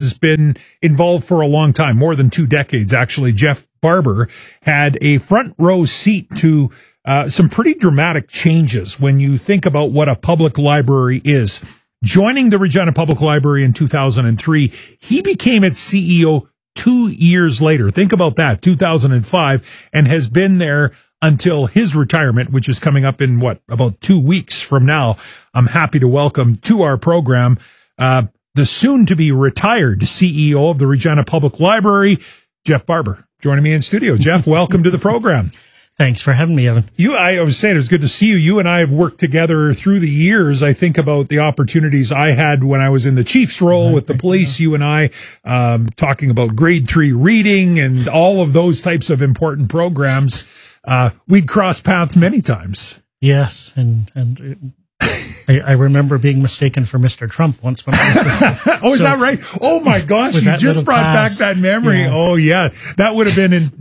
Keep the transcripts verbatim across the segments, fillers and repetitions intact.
has been involved for a long time, more than two decades, actually. Jeff Barber had a front row seat to uh, some pretty dramatic changes when you think about what a public library is. Joining the Regina Public Library in two thousand three, he became its C E O two years later. Think about that, two thousand five, and has been there until his retirement, which is coming up in, what, about two weeks from now. I'm happy to welcome to our program uh, the soon-to-be retired C E O of the Regina Public Library, Jeff Barber, joining me in studio. Jeff, welcome to the program. Thanks for having me, Evan. You, I was saying it was good to see you. You and I have worked together through the years. I think about the opportunities I had when I was in the chief's role mm-hmm. with the police. You and I um, talking about grade three reading and all of those types of important programs. Uh, we'd crossed paths many times. Yes, and and I, I remember being mistaken for Mister Trump once when I was Oh, is so, that right? Oh my gosh, you just brought class, back that memory. Yeah. Oh yeah, that would have been in.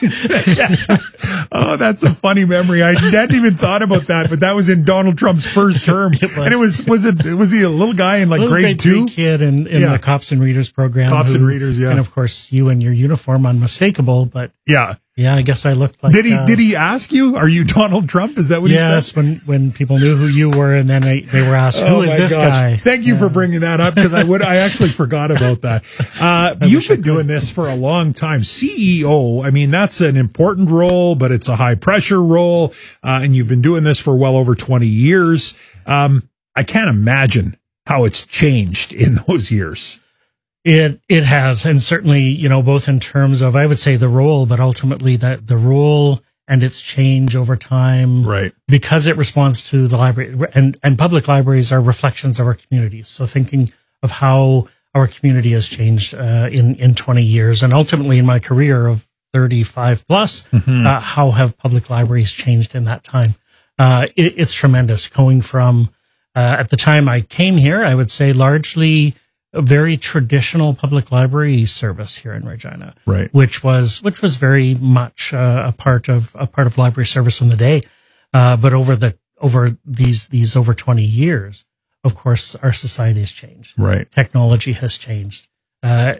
Oh, that's a funny memory. I hadn't even thought about that, but that was in Donald Trump's first term, it was. And it was was it was he a little guy in like little grade, grade two? Three kid in, in yeah. the Cops and Readers program. Cops who, and Readers, yeah. And of course, you and your uniform unmistakable, but yeah. Yeah, I guess I looked like. Did he? Uh, did he ask you? Are you Donald Trump? Is that what yes, he said? Yes, when when people knew who you were, and then I, they were asked, "Who oh is this gosh. guy?" Thank you yeah. for bringing that up because I would. I actually forgot about that. Uh, you've been doing this for a long time. C E O. I mean, that's an important role, but it's a high pressure role, uh, and you've been doing this for well over twenty years. Um, I can't imagine how it's changed in those years. It it has, and certainly, you know, both in terms of, I would say, the role, but ultimately that the role and its change over time, right? Because it responds to the library, and and public libraries are reflections of our community. So thinking of how our community has changed uh, in in twenty years, and ultimately in my career of thirty-five plus, mm-hmm. uh, how have public libraries changed in that time? Uh, it, it's tremendous. Going from uh, at the time I came here, I would say largely a very traditional public library service here in Regina, right? Which was which was very much uh, a part of a part of library service in the day, uh, but over the over these these over twenty years, of course, our society has changed. Right, technology has changed. Uh,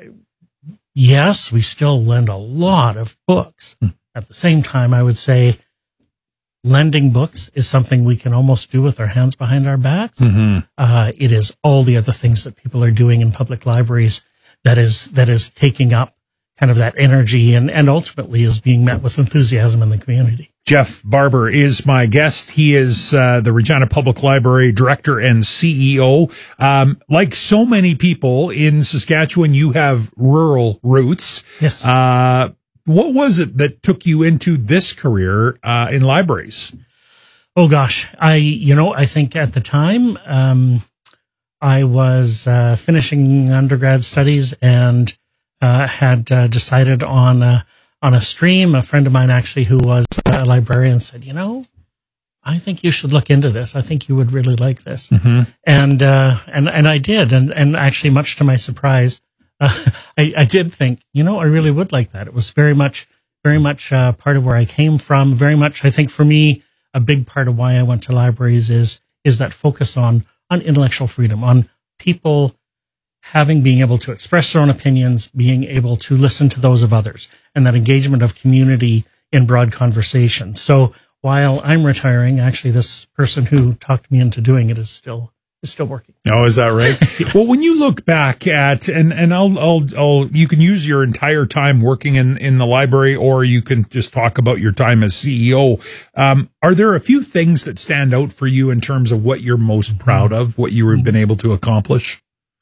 yes, we still lend a lot of books. Hmm. At the same time, I would say lending books is something we can almost do with our hands behind our backs. Mm-hmm. Uh, it is all the other things that people are doing in public libraries that is that is taking up kind of that energy and, and ultimately is being met with enthusiasm in the community. Jeff Barber is my guest. He is uh, the Regina Public Library Director and C E O. Um, like so many people in Saskatchewan, you have rural roots. Yes. Uh, What was it that took you into this career uh, in libraries? Oh gosh, I you know I think at the time um, I was uh, finishing undergrad studies and uh, had uh, decided on a, on a stream. A friend of mine actually who was a librarian said, you know, I think you should look into this. I think you would really like this, mm-hmm. and uh, and and I did, and and actually much to my surprise. Uh, I, I did think, you know, I really would like that. It was very much, very much uh, part of where I came from. Very much, I think, for me, a big part of why I went to libraries is is that focus on on intellectual freedom, on people having being able to express their own opinions, being able to listen to those of others, and that engagement of community in broad conversation. So while I'm retiring, actually, this person who talked me into doing it is still. Is still working. Oh, is that right? Yes. Well, when you look back at, and, and I'll, I'll, I'll, you can use your entire time working in, in the library, or you can just talk about your time as C E O. Um, are there a few things that stand out for you in terms of what you're most proud of, what you've been able to accomplish?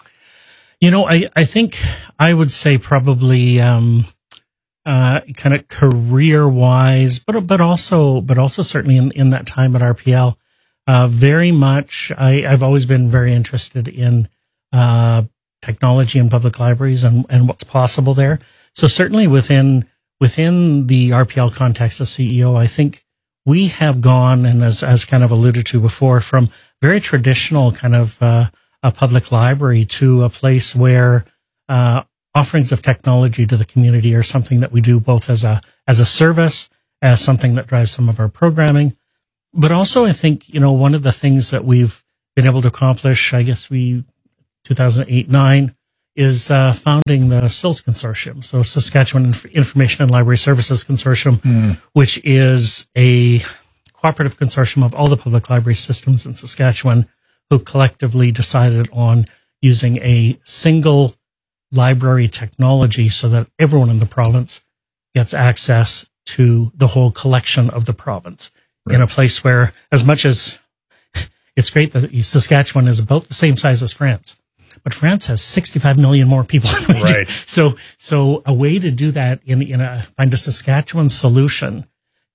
You know, I, I think I would say probably, um, uh, kind of career wise, but, but also, but also certainly in, in that time at R P L. Uh, very much, I, I've always been very interested in uh, technology in public libraries and, and what's possible there. So certainly within within the R P L context as C E O, I think we have gone, and as as kind of alluded to before, from very traditional kind of uh, a public library to a place where uh, offerings of technology to the community are something that we do both as a as a service, as something that drives some of our programming. But also, I think, you know, one of the things that we've been able to accomplish, I guess we, two thousand eight, nine, is uh, founding the S I L S Consortium, so Saskatchewan Inf- Information and Library Services Consortium, mm. which is a cooperative consortium of all the public library systems in Saskatchewan who collectively decided on using a single library technology so that everyone in the province gets access to the whole collection of the province right. in a place where, as much as it's great that Saskatchewan is about the same size as France, but France has sixty-five million more people than we right. do. So, so a way to do that in, in a, find a Saskatchewan solution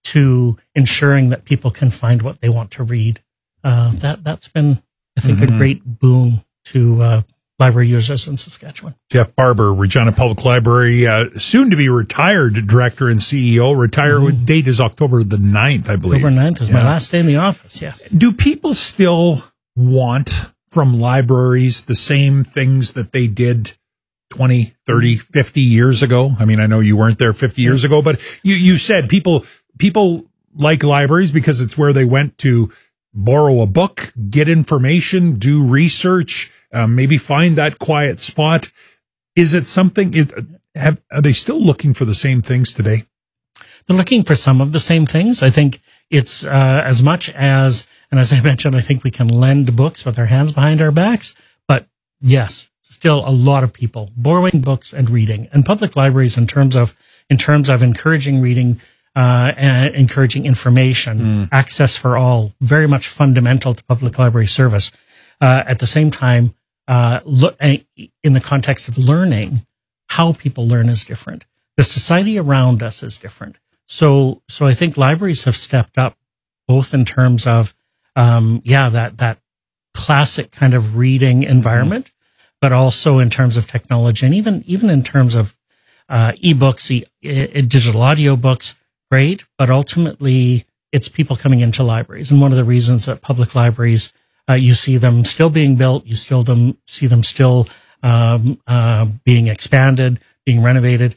to ensuring that people can find what they want to read. Uh, that, that's been, I think, mm-hmm. a great boon to, uh, library users in Saskatchewan. Jeff Barber, Regina Public Library, uh, soon to be retired director and C E O. Retire mm-hmm. date is October the ninth, I believe. October ninth is yeah. my last day in the office, yes. Do people still want from libraries the same things that they did twenty, thirty, fifty years ago? I mean, I know you weren't there fifty years ago, but you, you said people, people like libraries because it's where they went to borrow a book, get information, do research, um, maybe find that quiet spot. Is it something, is, have, are they still looking for the same things today? They're looking for some of the same things. I think it's uh, as much as, and as I mentioned, I think we can lend books with our hands behind our backs. But yes, still a lot of people borrowing books and reading. And public libraries, in terms of in terms of encouraging reading, uh, and encouraging information, mm. access for all, very much fundamental to public library service. Uh, at the same time, uh, look in the context of learning, how people learn is different. The society around us is different. So, so I think libraries have stepped up both in terms of, um, yeah, that, that classic kind of reading environment, mm-hmm. but also in terms of technology and even, even in terms of, uh, ebooks, e- e- digital audio books, great. But ultimately it's people coming into libraries. And one of the reasons that public libraries, uh, you see them still being built, you still them, see them still, um, uh, being expanded, being renovated.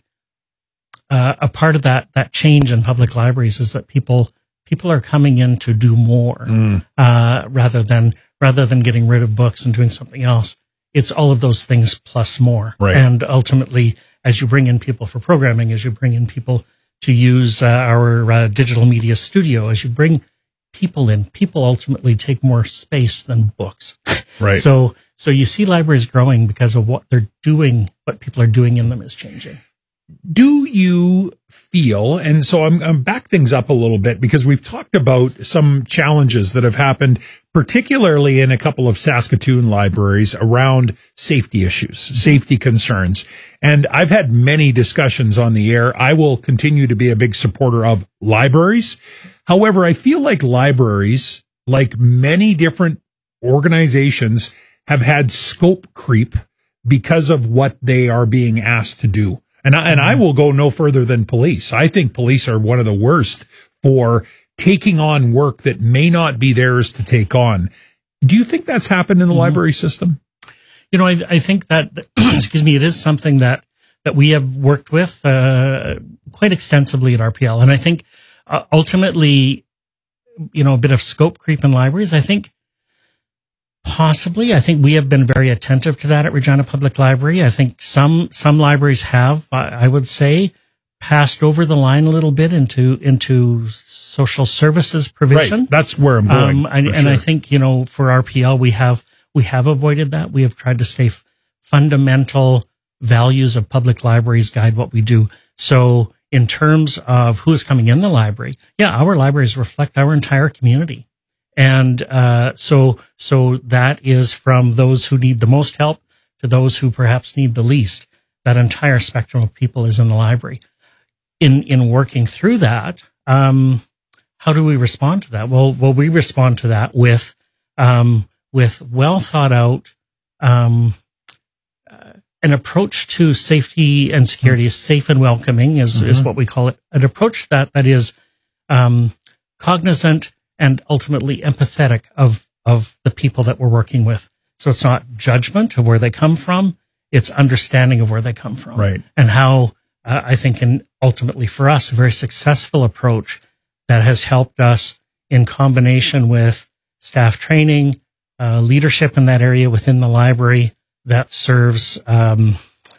Uh, a part of that, that change in public libraries is that people, people are coming in to do more, mm. uh, rather than, rather than getting rid of books and doing something else. It's all of those things plus more. Right. And ultimately, as you bring in people for programming, as you bring in people to use uh, our uh, digital media studio, as you bring people in, people ultimately take more space than books. Right. So, so you see libraries growing because of what they're doing, what people are doing in them is changing. Do you feel, and so I'm, I'm back things up a little bit because we've talked about some challenges that have happened, particularly in a couple of Saskatoon libraries around safety issues, safety concerns. And I've had many discussions on the air. I will continue to be a big supporter of libraries. However, I feel like libraries, like many different organizations, have had scope creep because of what they are being asked to do. And I, and I will go no further than police. I think police are one of the worst for taking on work that may not be theirs to take on. Do you think that's happened in the mm-hmm. library system? You know, I, I think that, excuse me, it is something that, that we have worked with uh, quite extensively at R P L. And I think uh, ultimately, you know, a bit of scope creep in libraries, I think possibly. I think we have been very attentive to that at Regina Public Library. I think some, some libraries have, I would say, passed over the line a little bit into, into social services provision. Right. That's where I'm going. Um, and, and sure. I think, you know, for R P L, we have, we have avoided that. We have tried to stay f- fundamental values of public libraries guide what we do. So in terms of who is coming in the library, yeah, our libraries reflect our entire community. And, uh, so, so that is from those who need the most help to those who perhaps need the least. That entire spectrum of people is in the library. In, in working through that, um, how do we respond to that? Well, well, we respond to that with, um, with well thought out, um, uh, an approach to safety and security is safe and welcoming is, mm-hmm. is what we call it. An approach that, that is, um, cognizant and ultimately empathetic of, of the people that we're working with. So it's not judgment of where they come from. It's understanding of where they come from. Right. And how, uh, I think, and ultimately for us, a very successful approach that has helped us in combination with staff training, uh, leadership in that area within the library, that serves um,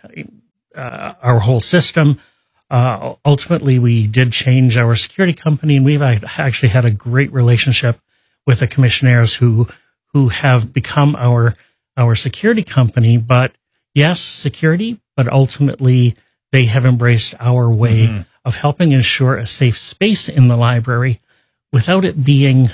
uh, our whole system. Uh, ultimately, we did change our security company, and we've actually had a great relationship with the commissionaires who who have become our our security company. But yes, security, but ultimately they have embraced our way mm-hmm. of helping ensure a safe space in the library without it being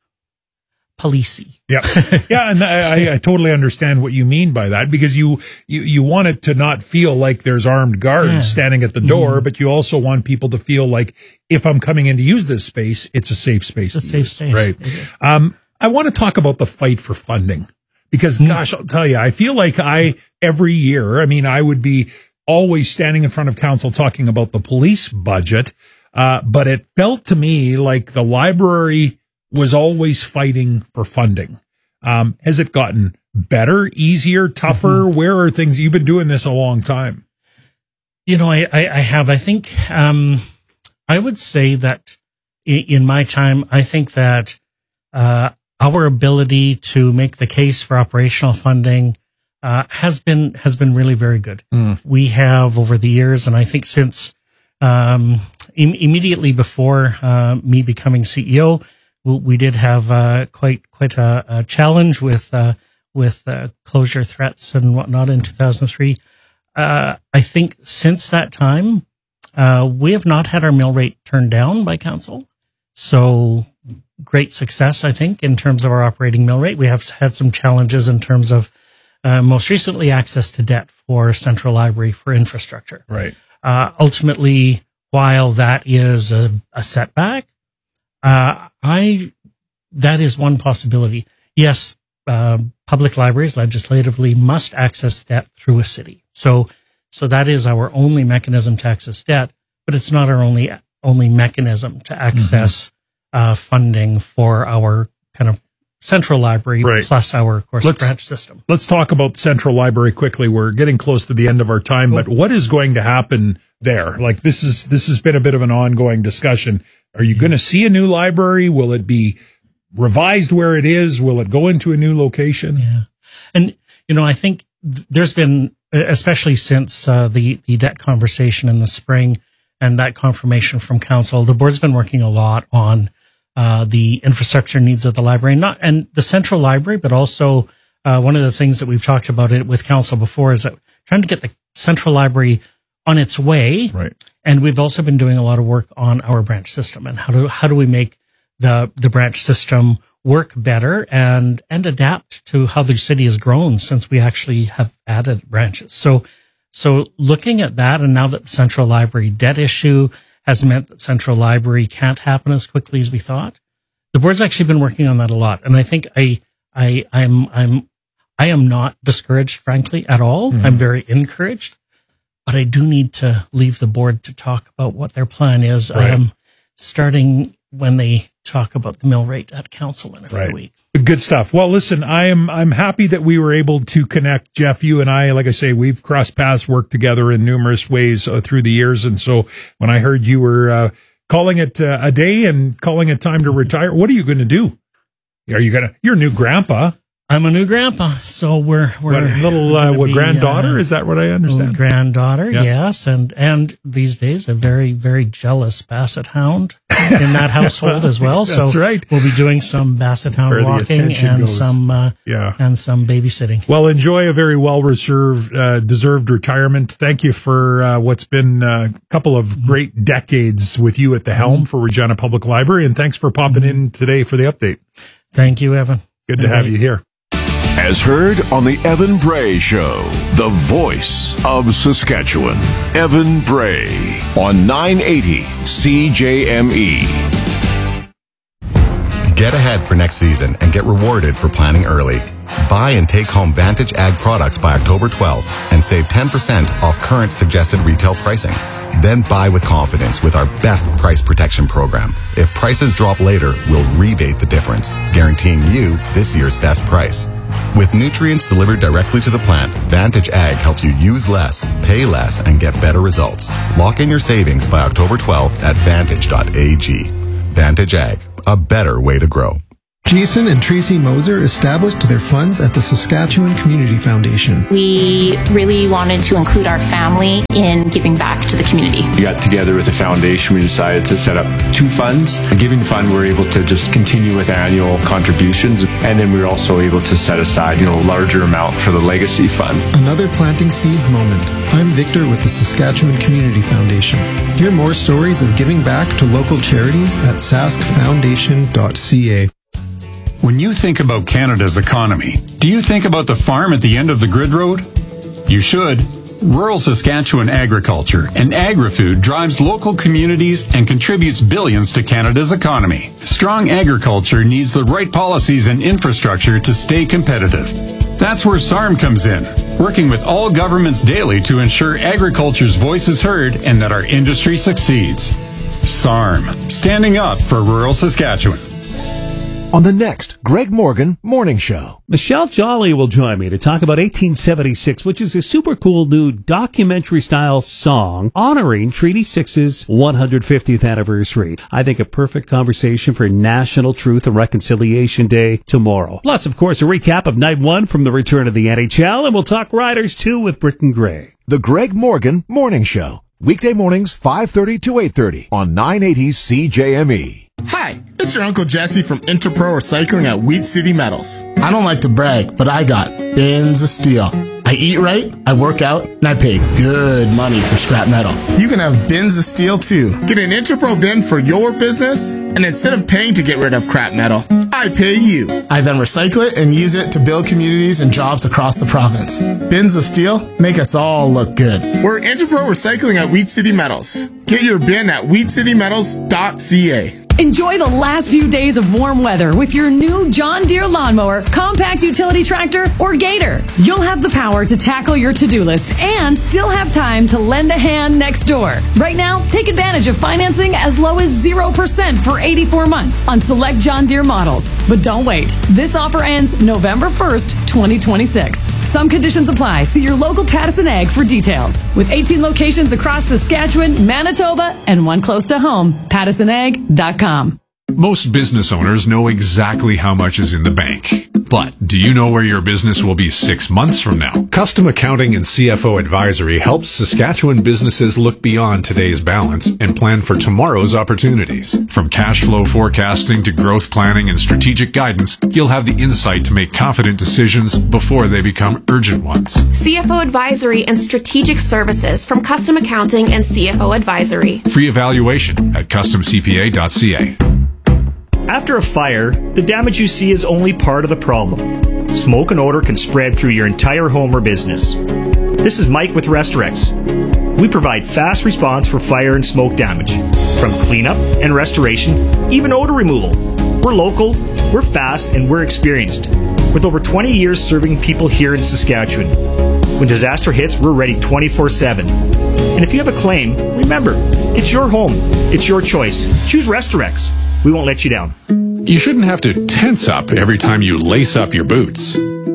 policey. Yeah. Yeah. And I, I totally understand what you mean by that, because you, you, you want it to not feel like there's armed guards yeah. standing at the door, mm. but you also want people to feel like if I'm coming in to use this space, it's a safe space. It's a safe use, space. Right. Um, I want to talk about the fight for funding, because mm. gosh, I'll tell you, I feel like I, every year, I mean, I would be always standing in front of council talking about the police budget. Uh, but it felt to me like the library was always fighting for funding. Um, has it gotten better, easier, tougher? Mm-hmm. Where are things? You've been doing this a long time. You know, I, I, I have, I think, um, I would say that in, in my time, I think that, uh, our ability to make the case for operational funding, uh, has been, has been really very good. Mm. We have over the years, and I think since, um, im- immediately before, uh, me becoming C E O, we did have uh, quite quite a, a challenge with uh, with uh, closure threats and whatnot in two thousand three. Uh, I think since that time, uh, we have not had our mill rate turned down by council. So great success, I think, in terms of our operating mill rate. We have had some challenges in terms of uh, most recently access to debt for Central Library for infrastructure. Right. Uh, ultimately, while that is a, a setback, Uh, I, that is one possibility. Yes, uh, public libraries legislatively must access debt through a city. So, so that is our only mechanism to access debt, but it's not our only, only mechanism to access, mm-hmm. uh, funding for our kind of central library right. plus our, of course, let's, branch system. Let's talk about Central Library quickly. We're getting close to the end of our time, cool. but what is going to happen there? Like this is, this has been a bit of an ongoing discussion. Are you going to see a new library? Will it be revised where it is? Will it go into a new location? Yeah. And, you know, I think th- there's been, especially since uh, the, the debt conversation in the spring and that confirmation from council, the board's been working a lot on uh, the infrastructure needs of the library, not and the central library, but also uh, one of the things that we've talked about it with council before is that trying to get the central library on its way. Right. And we've also been doing a lot of work on our branch system and how do, how do we make the, the branch system work better and, and adapt to how the city has grown since we actually have added branches. So, so looking at that, and now that the Central Library debt issue has meant that Central Library can't happen as quickly as we thought, the board's actually been working on that a lot. And I think I, I, I'm, I'm, I am not discouraged, frankly, at all. Mm-hmm. I'm very encouraged. But I do need to leave the board to talk about what their plan is. Right. I am starting when they talk about the mill rate at council in a right. few weeks. Good stuff. Well, listen, I am I'm happy that we were able to connect, Jeff. You and I, like I say, we've crossed paths, worked together in numerous ways uh, through the years. And so when I heard you were uh, calling it uh, a day and calling it time to retire, what are you going to do? Are you going to? You're a new grandpa. I'm a new grandpa, so we're we're what, little uh, what be, granddaughter uh, is that what I understand? Granddaughter, yeah. yes, and and these days a very very jealous basset hound in that household as well. That's so right. We'll be doing some basset hound walking and goes. some uh, yeah and some babysitting. Well, enjoy a very well reserved uh, deserved retirement. Thank you for uh, what's been a couple of great decades with you at the helm mm-hmm. for Regina Public Library, and thanks for popping mm-hmm. in today for the update. Thank you, Evan. Good to have you here. As heard on the Evan Bray Show, the voice of Saskatchewan. Evan Bray on nine eighty C J M E. Get ahead for next season and get rewarded for planning early. Buy and take home Vantage Ag products by October twelfth and save ten percent off current suggested retail pricing. Then buy with confidence with our best price protection program. If prices drop later, we'll rebate the difference, guaranteeing you this year's best price. With nutrients delivered directly to the plant, Vantage Ag helps you use less, pay less, and get better results. Lock in your savings by October twelfth at vantage dot a g. Vantage Ag, a better way to grow. Jason and Tracy Moser established their funds at the Saskatchewan Community Foundation. We really wanted to include our family in giving back to the community. We got together with the foundation. We decided to set up two funds. The Giving Fund, we're able to just continue with annual contributions. And then we were also able to set aside, you know, a larger amount for the Legacy Fund. Another Planting Seeds moment. I'm Victor with the Saskatchewan Community Foundation. Hear more stories of giving back to local charities at sask foundation dot c a. When you think about Canada's economy, do you think about the farm at the end of the grid road? You should. Rural Saskatchewan agriculture and agri-food drives local communities and contributes billions to Canada's economy. Strong agriculture needs the right policies and infrastructure to stay competitive. That's where S A R M comes in, working with all governments daily to ensure agriculture's voice is heard and that our industry succeeds. S A R M, standing up for rural Saskatchewan. On the next Greg Morgan Morning Show, Michelle Jolly will join me to talk about eighteen seventy-six, which is a super cool new documentary-style song honoring Treaty six's one hundred fiftieth anniversary. I think a perfect conversation for National Truth and Reconciliation Day tomorrow. Plus, of course, a recap of Night one from the return of the N H L, and we'll talk Riders too with Britton Gray. The Greg Morgan Morning Show, weekday mornings five thirty to eight thirty on nine eighty C J M E. Hi, it's your Uncle Jesse from Interpro Recycling at Wheat City Metals. I don't like to brag, but I got bins of steel. I eat right, I work out, and I pay good money for scrap metal. You can have bins of steel too. Get an Interpro bin for your business, and instead of paying to get rid of crap metal, I pay you. I then recycle it and use it to build communities and jobs across the province. Bins of steel make us all look good. We're Interpro Recycling at Wheat City Metals. Get your bin at wheat city metals dot c a. Enjoy the last few days of warm weather with your new John Deere lawnmower, compact utility tractor, or Gator. You'll have the power to tackle your to-do list and still have time to lend a hand next door. Right now, take advantage of financing as low as zero percent for eighty-four months on select John Deere models. But don't wait. This offer ends November first, twenty twenty-six. Some conditions apply. See your local Pattison Ag for details. With eighteen locations across Saskatchewan, Manitoba, and one close to home, pattison ag dot com. Most business owners know exactly how much is in the bank. But do you know where your business will be six months from now? Custom Accounting and C F O Advisory helps Saskatchewan businesses look beyond today's balance and plan for tomorrow's opportunities. From cash flow forecasting to growth planning and strategic guidance, you'll have the insight to make confident decisions before they become urgent ones. C F O Advisory and Strategic Services from Custom Accounting and C F O Advisory. Free evaluation at custom c p a dot c a. After a fire, the damage you see is only part of the problem. Smoke and odor can spread through your entire home or business. This is Mike with Restorex. We provide fast response for fire and smoke damage, from cleanup and restoration, even odor removal. We're local, we're fast, and we're experienced, with over twenty years serving people here in Saskatchewan. When disaster hits, we're ready twenty-four seven. And if you have a claim, remember, it's your home, it's your choice. Choose Restorex. We won't let you down. You shouldn't have to tense up every time you lace up your boots.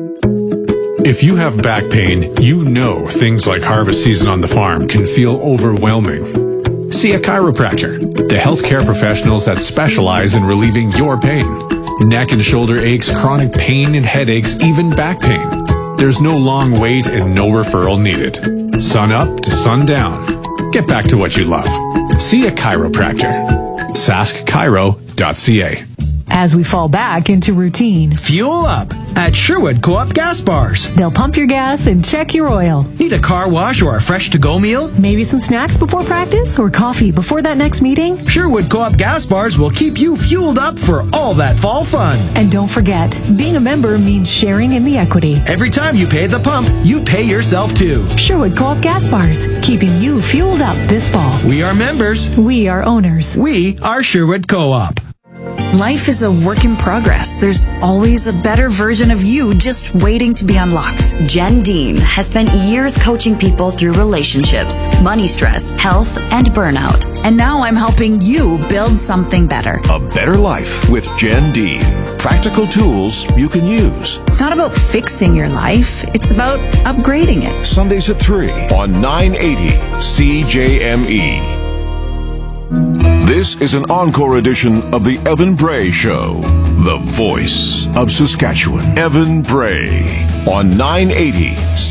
If you have back pain, you know things like harvest season on the farm can feel overwhelming. See a chiropractor, the healthcare professionals that specialize in relieving your pain. Neck and shoulder aches, chronic pain and headaches, even back pain. There's no long wait and no referral needed. Sun up to sundown. Get back to what you love. See a chiropractor. sask chiro dot c a. As we fall back into routine, fuel up at Sherwood Co-op Gas Bars. They'll pump your gas and check your oil. Need a car wash or a fresh-to-go meal? Maybe some snacks before practice or coffee before that next meeting? Sherwood Co-op Gas Bars will keep you fueled up for all that fall fun. And don't forget, being a member means sharing in the equity. Every time you pay at the pump, you pay yourself too. Sherwood Co-op Gas Bars, keeping you fueled up this fall. We are members. We are owners. We are Sherwood Co-op. Life is a work in progress. There's always a better version of you just waiting to be unlocked. Jen Dean has spent years coaching people through relationships, money stress, health, and burnout. And now I'm helping you build something better. A better life with Jen Dean. Practical tools you can use. It's not about fixing your life. It's about upgrading it. Sundays at three on nine eighty C J M E. This is an encore edition of the Evan Bray Show, the voice of Saskatchewan. Evan Bray on nine eighty